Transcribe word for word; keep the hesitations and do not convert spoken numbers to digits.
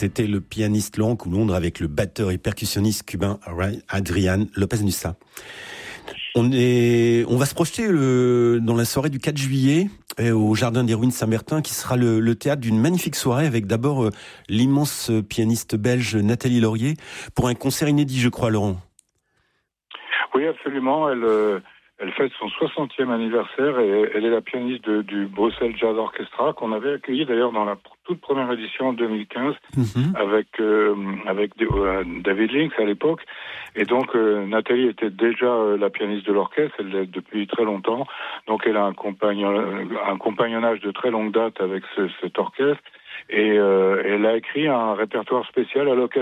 C'était le pianiste Laurent Coulondre avec le batteur et percussionniste cubain Adrián López Nussa. On est, on va se projeter le, dans la soirée du quatre juillet au Jardin des Ruines Saint-Bertin, qui sera le, le théâtre d'une magnifique soirée avec d'abord euh, l'immense pianiste belge Nathalie Laurier pour un concert inédit, je crois, Laurent. Oui, absolument. Elle, euh, elle fête son soixantième anniversaire et elle est la pianiste de, du Bruxelles Jazz Orchestra qu'on avait accueilli d'ailleurs dans la toute première édition en deux mille quinze mm-hmm. avec euh, avec euh, David Links à l'époque. Et donc euh, Nathalie était déjà euh, la pianiste de l'orchestre, elle l'est depuis très longtemps. Donc elle a un, compagnon, un compagnonnage de très longue date avec ce, cet orchestre et euh, elle a écrit un répertoire spécial à l'occasion